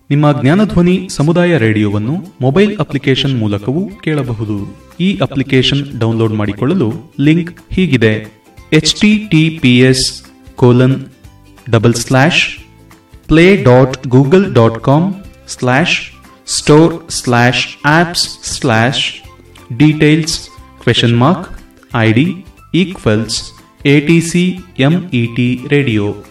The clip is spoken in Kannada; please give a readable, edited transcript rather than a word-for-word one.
ನಿಮ್ಮ ಜ್ಞಾನಧ್ವನಿ ಸಮುದಾಯ ರೇಡಿಯೋವನ್ನು ಮೊಬೈಲ್ ಅಪ್ಲಿಕೇಶನ್ ಮೂಲಕವೂ ಕೇಳಬಹುದು. ಈ ಅಪ್ಲಿಕೇಶನ್ ಡೌನ್ಲೋಡ್ ಮಾಡಿಕೊಳ್ಳಲು ಲಿಂಕ್ ಹೀಗಿದೆ: https://play.google.com/store/apps/details ?ID =ATCMET radio.